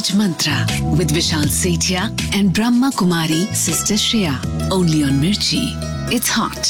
Recharge Mantra with Vishal Sethia and Brahma Kumari Sister Shreya. Only on Mirchi. It's hot.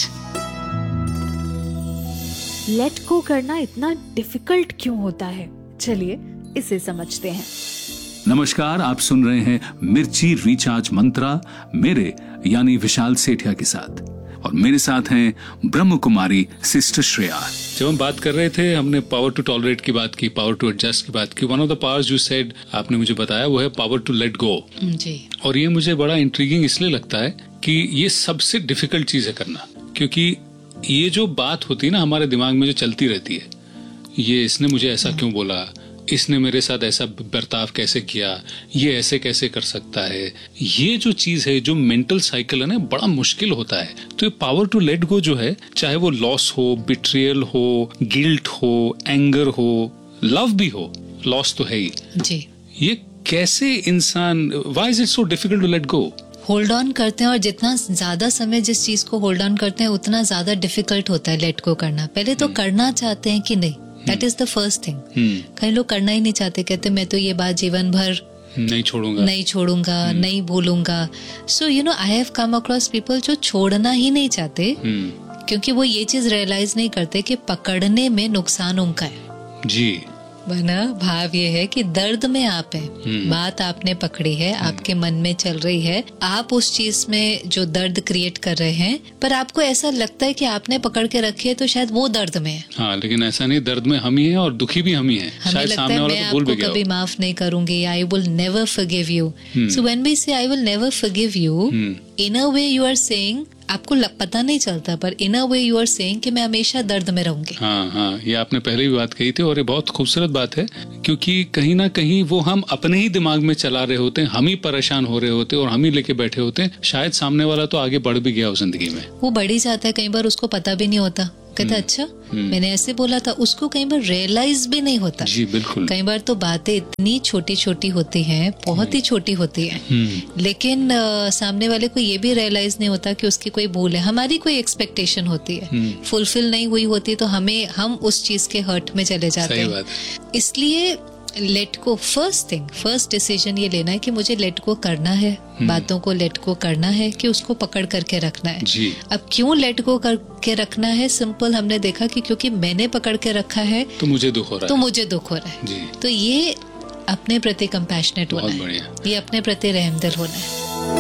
Let go करना इतना difficult क्यों होता है? चलिए इसे समझते हैं। नमस्कार, आप सुन रहे हैं मिर्ची रिचार्ज मंत्रा मेरे यानी विशाल सेठिया के साथ, और मेरे साथ हैं ब्रह्म कुमारी सिस्टर श्रेया। जब हम बात कर रहे थे, हमने पावर टू टॉलरेट की बात की, पावर टू एडजस्ट की बात की। One of the powers you said, आपने मुझे बताया, वो है पावर टू लेट गो जी। और ये मुझे बड़ा इंट्रीगिंग इसलिए लगता है कि ये सबसे डिफिकल्ट चीज है करना, क्योंकि ये जो बात होती है ना हमारे दिमाग में जो चलती रहती है, ये इसने मुझे ऐसा क्यों बोला, इसने मेरे साथ ऐसा बर्ताव कैसे किया, ये ऐसे कैसे कर सकता है, ये जो चीज है, जो मेंटल साइकिल है ना, बड़ा मुश्किल होता है। तो ये पावर टू लेट गो जो है, चाहे वो लॉस हो, बिट्रियल हो, गिल्ट हो, एंगर हो, लव भी हो, लॉस तो है ही जी। ये कैसे इंसान, why is it so difficult to let go? Hold on करते हैं, और जितना ज्यादा समय जिस चीज को होल्ड ऑन करते हैं उतना ज्यादा डिफिकल्ट होता है लेट गो करना। पहले तो करना चाहते हैं कि नहीं, that is the first thing. कई लोग करना ही नहीं चाहते, कहते मैं तो ये बात जीवन भर नहीं छोड़ूंगा, नहीं भूलूंगा। So you know, I have come across people जो छोड़ना ही नहीं चाहते, क्योंकि वो ये चीज रियलाइज नहीं करते कि पकड़ने में नुकसान उनका है जी। वरना भाव ये है कि दर्द में आप हैं, बात आपने पकड़ी है, आपके मन में चल रही है, आप उस चीज में जो दर्द क्रिएट कर रहे हैं, पर आपको ऐसा लगता है कि आपने पकड़ के रखी है तो शायद वो दर्द में है। हाँ, लेकिन ऐसा नहीं, दर्द में हम ही हैं और दुखी भी हम ही हैं। हमें लगता है मैं आपको कभी माफ नहीं करूंगी, I will never forgive you. So when we से I will never forgive you, in a way you are saying, आपको पता नहीं चलता, पर इन अ वे यू आर सेइंग कि मैं हमेशा दर्द में रहूंगी। हाँ, ये आपने पहले भी बात कही थी, और ये बहुत खूबसूरत बात है, क्योंकि कहीं ना कहीं वो हम अपने ही दिमाग में चला रहे होते हैं, हम ही परेशान हो रहे होते हैं और हम ही लेके बैठे होते हैं। शायद सामने वाला तो आगे बढ़ भी गया हो जिंदगी में, वो बढ़ ही जाता है, कई बार उसको पता भी नहीं होता, कहता अच्छा मैंने ऐसे बोला था, उसको कई बार रियलाइज भी नहीं होता जी। बिल्कुल, कई बार तो बातें इतनी छोटी छोटी होती हैं, बहुत ही छोटी होती हैं, लेकिन सामने वाले को ये भी रियलाइज नहीं होता कि उसकी कोई भूल है, हमारी कोई एक्सपेक्टेशन होती है, फुलफिल नहीं हुई होती, तो हम उस चीज के हर्ट में चले जाते हैं। इसलिए लेट को, फर्स्ट डिसीजन ये लेना है कि मुझे लेट को करना है, बातों को लेट को करना है कि उसको पकड़ करके रखना है जी। अब क्यों लेट को करके रखना है? सिंपल, हमने देखा कि क्योंकि मैंने पकड़ के रखा है तो मुझे दुख हो रहा है जी। तो ये अपने प्रति कंपैशनेट होना है, ये अपने प्रति रहमदिल होना है।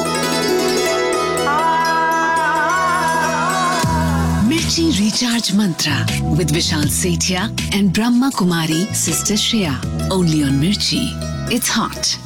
Mirchi Recharge Mantra with Vishal Sethia and Brahma Kumari Sister Shreya. Only on Mirchi. It's hot.